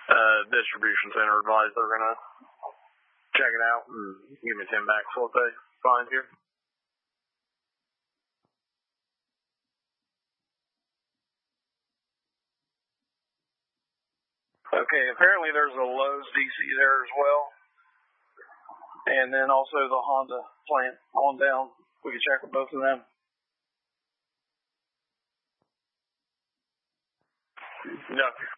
Distribution center advised they're going to check it out and give me 10 back for what they find here. Okay, apparently there's a Lowe's DC there as well. And then also the Honda plant on down. We can check with both of them. No.